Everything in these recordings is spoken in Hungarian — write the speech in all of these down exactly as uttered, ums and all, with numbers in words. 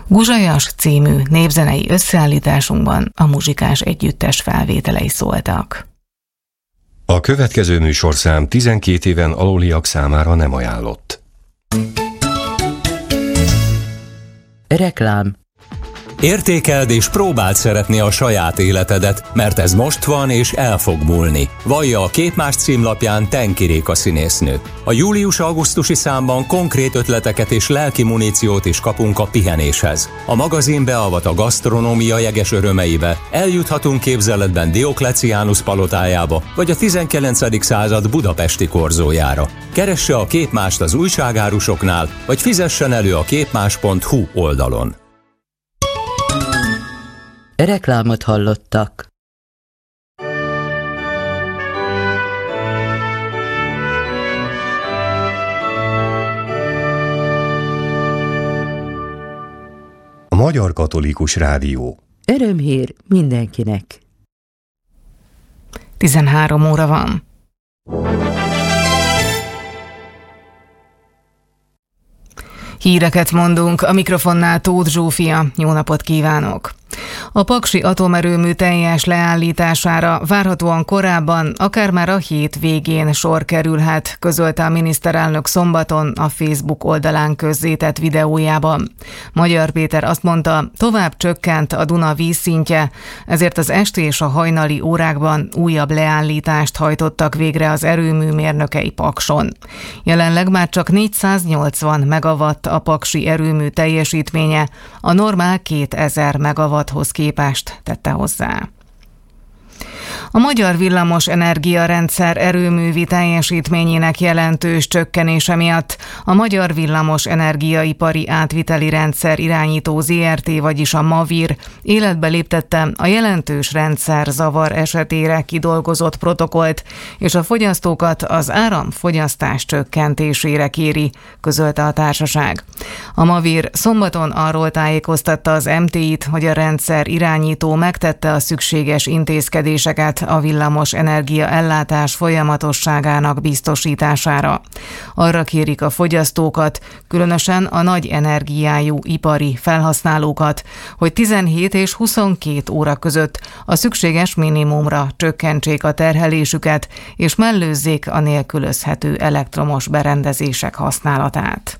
Guzsajas című népzenei összeállításunkban a muzsikás együttes felvételei szóltak. A következő műsorszám tizenkét éven aluliak számára nem ajánlott. Reklám. Értékeld és próbáld szeretni a saját életedet, mert ez most van és el fog múlni. Vallja a Képmás címlapján Tenki Réka színésznő. A július-augusztusi számban konkrét ötleteket és lelki muníciót is kapunk a pihenéshez. A magazin beavat a gasztronómia jeges örömeibe, eljuthatunk képzeletben Diokleciánus palotájába, vagy a tizenkilencedik század budapesti korzójára. Keresse a Képmást az újságárusoknál, vagy fizessen elő a képmás pont hu oldalon. Reklámot hallottak. A Magyar Katolikus Rádió. Örömhír mindenkinek. tizenhárom óra van. Híreket mondunk, a mikrofonnál Tóth Zsófia. Jó napot kívánok! A paksi atomerőmű teljes leállítására várhatóan korábban, akár már a hét végén sor kerülhet, közölte a miniszterelnök szombaton a Facebook oldalán közzétett videójában. Magyar Péter azt mondta, tovább csökkent a Duna vízszintje, ezért az esti és a hajnali órákban újabb leállítást hajtottak végre az erőmű mérnökei Pakson. Jelenleg már csak négyszáznyolcvan megawatt a paksi erőmű teljesítménye, a normál kétezer megawatthoz képest, tette hozzá. A magyar villamos energiarendszer erőművi teljesítményének jelentős csökkenése miatt a Magyar Villamos Energiaipari Átviteli Rendszer Irányító zé er té, vagyis a MAVIR életbe léptette a jelentős rendszerzavar esetére kidolgozott protokollt, és a fogyasztókat az áramfogyasztás csökkentésére kéri, közölte a társaság. A MAVIR szombaton arról tájékoztatta az em té í-t, hogy a rendszer irányító megtette a szükséges intézkedéseket a villamos energia ellátás folyamatosságának biztosítására. Arra kérik a fogyasztókat, különösen a nagy energiájú ipari felhasználókat, hogy tizenhét és huszonkét óra között a szükséges minimumra csökkentsék a terhelésüket, és mellőzzék a nélkülözhető elektromos berendezések használatát.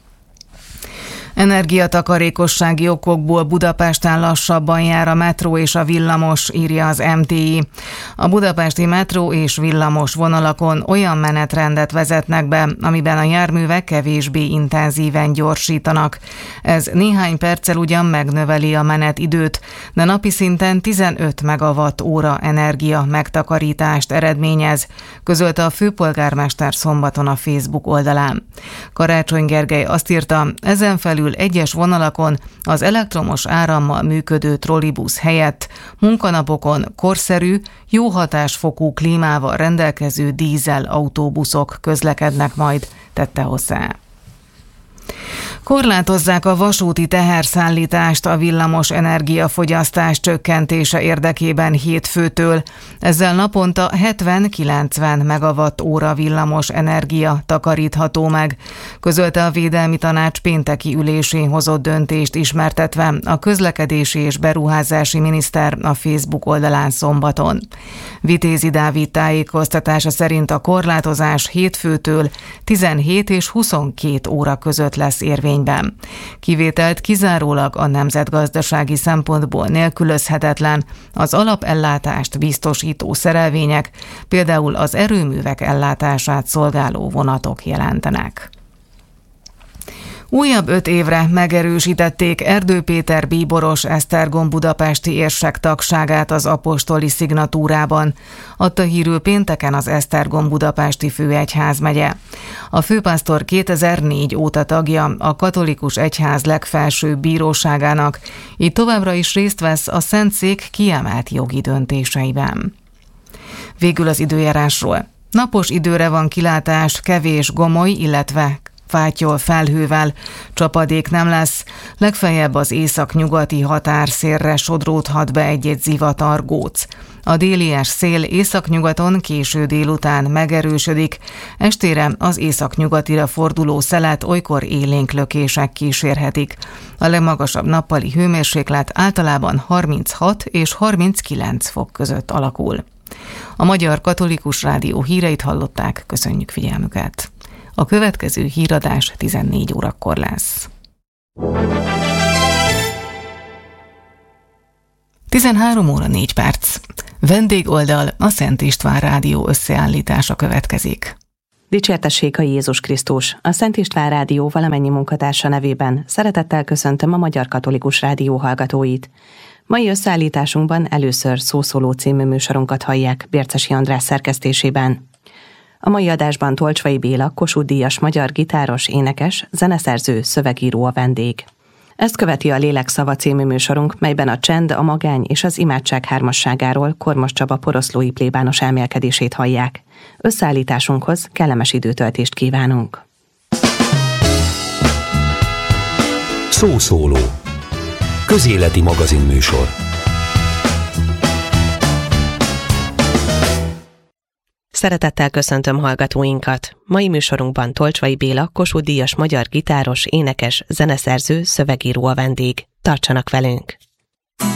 Energiatakarékossági okokból Budapesten lassabban jár a metró és a villamos, írja az em té í. A budapesti metró és villamos vonalakon olyan menetrendet vezetnek be, amiben a járművek kevésbé intenzíven gyorsítanak. Ez néhány perccel ugyan megnöveli a menetidőt, de napi szinten tizenöt megawatt óra energia megtakarítást eredményez, közölte a főpolgármester szombaton a Facebook oldalán. Karácsony Gergely azt írta, ezen felül egyes vonalakon az elektromos árammal működő trollibusz helyett munkanapokon korszerű, jó hatásfokú klímával rendelkező dízel autóbuszok közlekednek majd, tette hozzá. Korlátozzák a vasúti teherszállítást a villamos energiafogyasztás csökkentése érdekében hétfőtől. Ezzel naponta hetven-kilencven megawatt óra villamos energia takarítható meg, közölte a Védelmi Tanács pénteki ülésén hozott döntést ismertetve a közlekedési és beruházási miniszter a Facebook oldalán szombaton. Vitézi Dávid tájékoztatása szerint a korlátozás hétfőtől tizenhét és huszonkét óra között lesz érvényben. Kivételt kizárólag a nemzetgazdasági szempontból nélkülözhetetlen az alapellátást biztosító szerelvények, például az erőművek ellátását szolgáló vonatok jelentenek. Újabb öt évre megerősítették Erdő Péter bíboros esztergom budapesti érsek tagságát az apostoli szignatúrában, adta hírül pénteken az Esztergom budapesti főegyházmegye. A főpásztor kétezer-négy óta tagja a katolikus egyház legfelsőbb bíróságának, így továbbra is részt vesz a Szentszék kiemelt jogi döntéseiben. Végül az időjárásról. Napos időre van kilátás, kevés gomoly, illetve fáttyol felhővel, csapadék nem lesz, legfeljebb az északnyugati határszélre sodródhat be egy-egy zivatargóc. A délies szél északnyugaton késő délután megerősödik, estére az északnyugatira forduló szelet olykor élénk lökések kísérhetik. A legmagasabb nappali hőmérséklet általában harminchat és harminckilenc fok között alakul. A Magyar Katolikus Rádió híreit hallották, köszönjük figyelmüket. A következő híradás tizennégy órakor lesz. tizenhárom óra négy perc. Vendégoldal, a Szent István Rádió összeállítása következik. Dicsértessék a Jézus Krisztus! A Szent István Rádió valamennyi munkatársa nevében szeretettel köszöntöm a Magyar Katolikus Rádió hallgatóit. Mai összeállításunkban először Szószóló című műsorunkat hallják Bércesi András szerkesztésében. A mai adásban Tolcsvai Béla, Kossuth-díjas magyar gitáros, énekes, zeneszerző, szövegíró a vendég. Ezt követi a Lélek szava című műsorunk, melyben a csend, a magány és az imádság hármasságáról Kormos Csaba poroszlói plébános elmélkedését hallják. Összeállításunkhoz kellemes időtöltést kívánunk. Szószóló. Közéleti magazinműsor. Szeretettel köszöntöm hallgatóinkat! Mai műsorunkban Tolcsvai Béla, Kossuth-díjas magyar gitáros, énekes, zeneszerző, szövegíró a vendég. Tartsanak velünk!